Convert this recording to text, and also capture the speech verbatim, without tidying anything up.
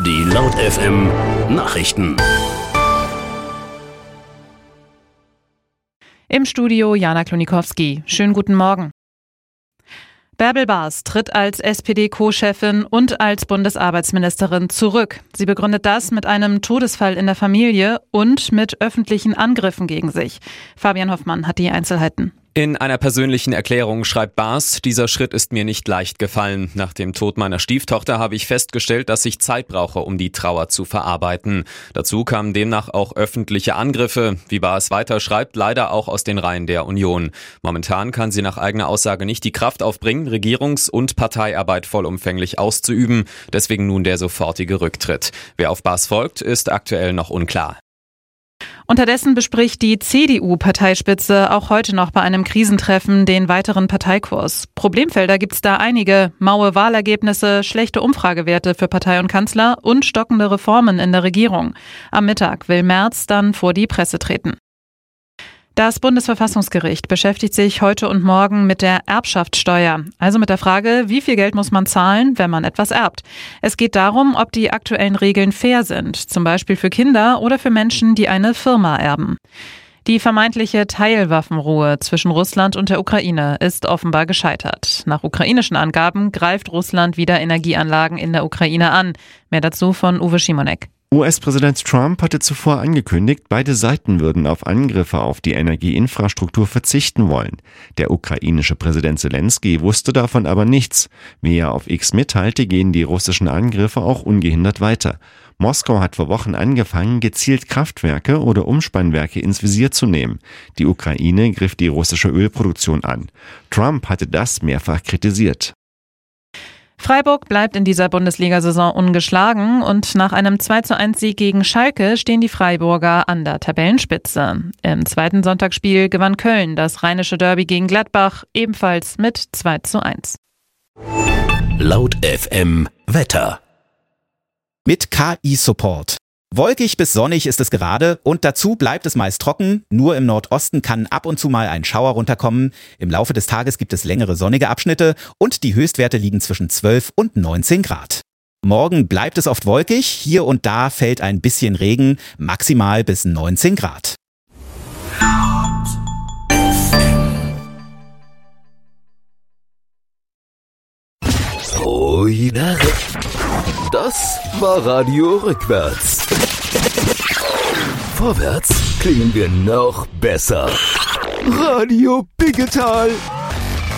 Die Laut F M Nachrichten. Im Studio Jana Klonikowski. Schönen guten Morgen. Bärbel Bas tritt als S P D-Co-Chefin und als Bundesarbeitsministerin zurück. Sie begründet das mit einem Todesfall in der Familie und mit öffentlichen Angriffen gegen sich. Fabian Hoffmann hat die Einzelheiten. In einer persönlichen Erklärung schreibt Bas, dieser Schritt ist mir nicht leicht gefallen. Nach dem Tod meiner Stieftochter habe ich festgestellt, dass ich Zeit brauche, um die Trauer zu verarbeiten. Dazu kamen demnach auch öffentliche Angriffe, wie Bas weiter schreibt, leider auch aus den Reihen der Union. Momentan kann sie nach eigener Aussage nicht die Kraft aufbringen, Regierungs- und Parteiarbeit vollumfänglich auszuüben. Deswegen nun der sofortige Rücktritt. Wer auf Bas folgt, ist aktuell noch unklar. Unterdessen bespricht die C D U-Parteispitze auch heute noch bei einem Krisentreffen den weiteren Parteikurs. Problemfelder gibt's da einige. Maue Wahlergebnisse, schlechte Umfragewerte für Partei und Kanzler und stockende Reformen in der Regierung. Am Mittag will Merz dann vor die Presse treten. Das Bundesverfassungsgericht beschäftigt sich heute und morgen mit der Erbschaftssteuer, also mit der Frage, wie viel Geld muss man zahlen, wenn man etwas erbt. Es geht darum, ob die aktuellen Regeln fair sind, zum Beispiel für Kinder oder für Menschen, die eine Firma erben. Die vermeintliche Teilwaffenruhe zwischen Russland und der Ukraine ist offenbar gescheitert. Nach ukrainischen Angaben greift Russland wieder Energieanlagen in der Ukraine an. Mehr dazu von Uwe Schimonek. U S-Präsident Trump hatte zuvor angekündigt, beide Seiten würden auf Angriffe auf die Energieinfrastruktur verzichten wollen. Der ukrainische Präsident Zelensky wusste davon aber nichts. Wie er auf X mitteilte, gehen die russischen Angriffe auch ungehindert weiter. Moskau hat vor Wochen angefangen, gezielt Kraftwerke oder Umspannwerke ins Visier zu nehmen. Die Ukraine griff die russische Ölproduktion an. Trump hatte das mehrfach kritisiert. Freiburg bleibt in dieser Bundesliga-Saison ungeschlagen und nach einem zwei zu eins Sieg gegen Schalke stehen die Freiburger an der Tabellenspitze. Im zweiten Sonntagsspiel gewann Köln das rheinische Derby gegen Gladbach ebenfalls mit zwei zu eins. Laut F M Wetter. Mit K I-Support. Wolkig bis sonnig ist es gerade und dazu bleibt es meist trocken. Nur im Nordosten kann ab und zu mal ein Schauer runterkommen. Im Laufe des Tages gibt es längere sonnige Abschnitte und die Höchstwerte liegen zwischen zwölf und neunzehn Grad. Morgen bleibt es oft wolkig, hier und da fällt ein bisschen Regen, maximal bis neunzehn Grad. Ruhiger. Das war Radio rückwärts. Vorwärts klingen wir noch besser. Radio Biggetal.